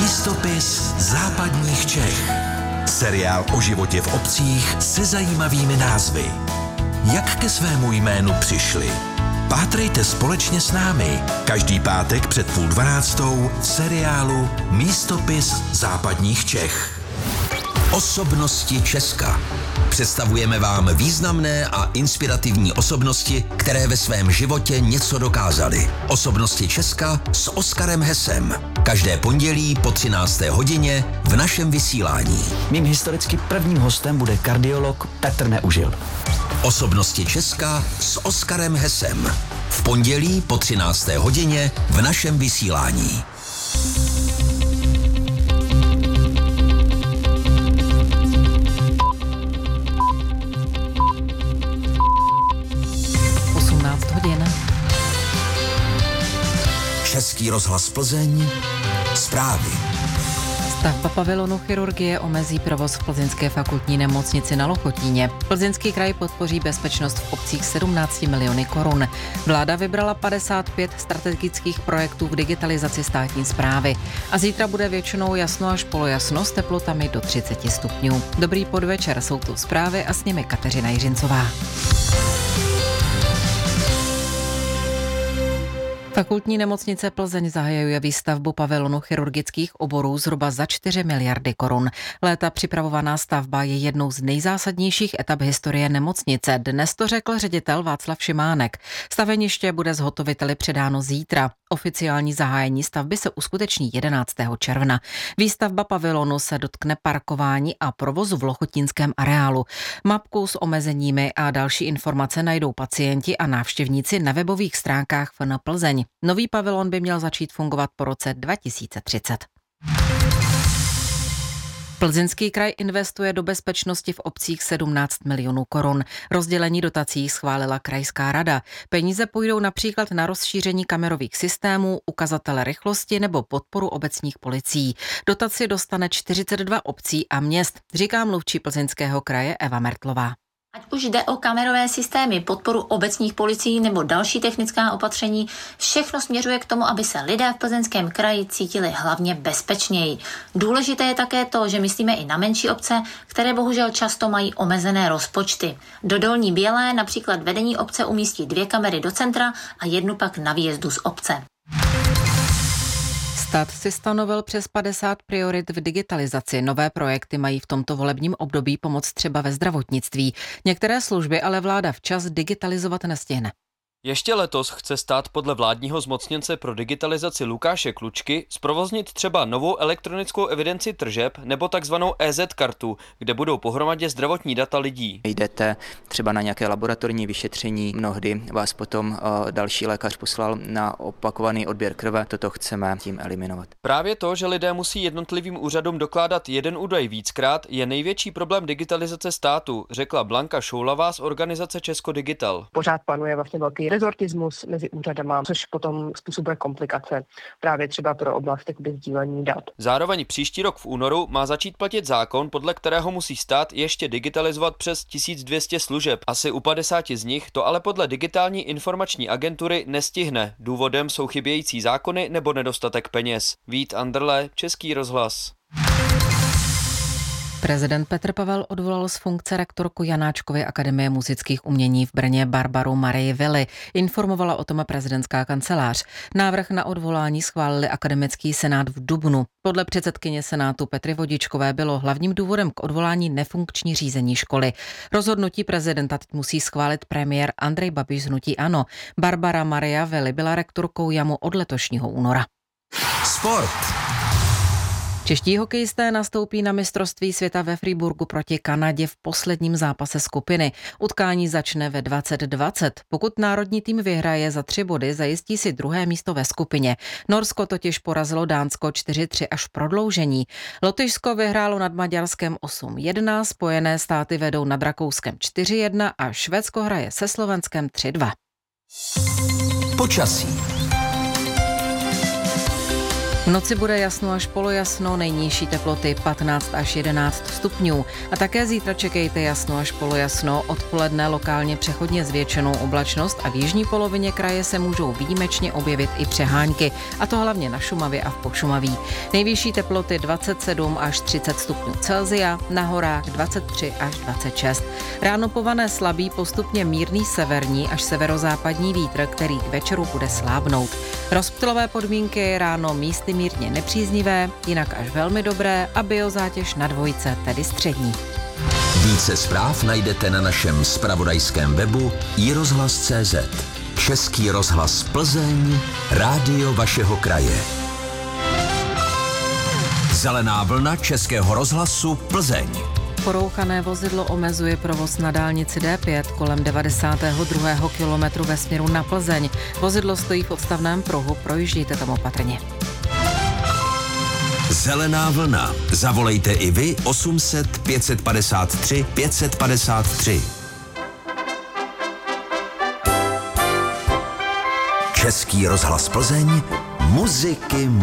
Místopis západních Čech. Seriál o životě v obcích se zajímavými názvy. Jak ke svému jménu přišli? Pátrejte společně s námi každý pátek před 11:30 v seriálu Místopis západních Čech. Osobnosti Česka. Představujeme vám významné a inspirativní osobnosti, které ve svém životě něco dokázaly. Osobnosti Česka s Oskarem Hesem. Každé pondělí po 13. hodině v našem vysílání. Mým historicky prvním hostem bude kardiolog Petr Neužil. Osobnosti Česka s Oskarem Hesem. V pondělí po 13. hodině v našem vysílání. Český rozhlas Plzeň. Zprávy. Stavba pavilonu chirurgie omezí provoz v plzeňské fakultní nemocnici na Lochotíně. Plzeňský kraj podpoří bezpečnost v obcích 17 miliony korun. Vláda vybrala 55 strategických projektů v digitalizaci státní správy. A zítra bude většinou jasno až polojasno s teplotami do 30 stupňů. Dobrý podvečer, jsou tu zprávy a s nimi Kateřina Jiřincová. Fakultní nemocnice Plzeň zahajuje výstavbu pavilonu chirurgických oborů zhruba za 4 miliardy korun. Léta připravovaná stavba je jednou z nejzásadnějších etap historie nemocnice. Dnes to řekl ředitel Václav Šimánek. Staveniště bude zhotoviteli předáno zítra. Oficiální zahájení stavby se uskuteční 11. června. Výstavba pavilonu se dotkne parkování a provozu v lochotínském areálu. Mapku s omezeními a další informace najdou pacienti a návštěvníci na webových stránkách FN Plzeň. Nový pavilon by měl začít fungovat po roce 2030. Plzeňský kraj investuje do bezpečnosti v obcích 17 milionů korun. Rozdělení dotací schválila krajská rada. Peníze půjdou například na rozšíření kamerových systémů, ukazatele rychlosti nebo podporu obecních policií. Dotaci dostane 42 obcí a měst, říká mluvčí Plzeňského kraje Eva Mertlová. Ať už jde o kamerové systémy, podporu obecních policií nebo další technická opatření, všechno směřuje k tomu, aby se lidé v Plzeňském kraji cítili hlavně bezpečněji. Důležité je také to, že myslíme i na menší obce, které bohužel často mají omezené rozpočty. Do Dolní Bělé například vedení obce umístí 2 kamery do centra a 1 pak na výjezdu z obce. Stát si stanovil přes 50 priorit v digitalizaci. Nové projekty mají v tomto volebním období pomoct třeba ve zdravotnictví. Některé služby ale vláda včas digitalizovat nestihne. Ještě letos chce stát podle vládního zmocněnce pro digitalizaci Lukáše Klučky zprovoznit třeba novou elektronickou evidenci tržeb nebo takzvanou EZ-kartu, kde budou pohromadě zdravotní data lidí. Jdete třeba na nějaké laboratorní vyšetření, mnohdy vás potom další lékař poslal na opakovaný odběr krve, toto chceme tím eliminovat. Právě to, že lidé musí jednotlivým úřadům dokládat jeden údaj víckrát, je největší problém digitalizace státu, řekla Blanka Šoulavá z organizace Česko Digital. Pořád panuje vlastně velký rezortismus mezi úřadama, což potom způsobuje komplikace právě třeba pro oblast sdílení dat. Zároveň příští rok v únoru má začít platit zákon, podle kterého musí stát ještě digitalizovat přes 1200 služeb. Asi u 50 z nich to ale podle digitální informační agentury nestihne. Důvodem jsou chybějící zákony nebo nedostatek peněz. Vít Anderle, Český rozhlas. Prezident Petr Pavel odvolal z funkce rektorku Janáčkovy akademie muzických umění v Brně Barbaru Marii Vili. Informovala o tom prezidentská kancelář. Návrh na odvolání schválili akademický senát v dubnu. Podle předsedkyně senátu Petry Vodičkové bylo hlavním důvodem k odvolání nefunkční řízení školy. Rozhodnutí prezidenta teď musí schválit premiér Andrej Babiš z hnutí ANO. Barbara Maria Vili byla rektorkou JAMu od letošního února. Sport. Čeští hokejisté nastoupí na mistrovství světa ve Freiburgu proti Kanadě v posledním zápase skupiny. Utkání začne ve 20:20. Pokud národní tým vyhraje za 3 body, zajistí si 2. místo ve skupině. Norsko totiž porazilo Dánsko 4-3 až v prodloužení. Lotyšsko vyhrálo nad Maďarskem 8-1, Spojené státy vedou nad Rakouskem 4-1 a Švédsko hraje se Slovenskem 3-2. Počasí. noci bude jasno až polojasno, nejnižší teploty 15 až 11 stupňů. A také zítra čekejte jasno až polojasno, odpoledne lokálně přechodně zvětšenou oblačnost a v jižní polovině kraje se můžou výjimečně objevit i přehánky, a to hlavně na Šumavě a v Podšumaví. Nejvyšší teploty 27 až 30 stupňů Celsia, na horách 23 až 26. Ráno povane slabý, postupně mírný severní až severozápadní vítr, který k večeru bude slábnout. Rozptylové podmínky ráno místy mírně nepříznivé, jinak až velmi dobré a biozátěž na 2, tedy střední. Více zpráv najdete na našem zpravodajském webu iRozhlas.cz. Český rozhlas Plzeň, rádio vašeho kraje. Zelená vlna Českého rozhlasu Plzeň. Porouchané vozidlo omezuje provoz na dálnici D5 kolem 92. kilometru ve směru na Plzeň. Vozidlo stojí v odstavném pruhu, projíždějte tam opatrně. Zelená vlna. Zavolejte i vy 800 553 553. Český rozhlas Plzeň, muziky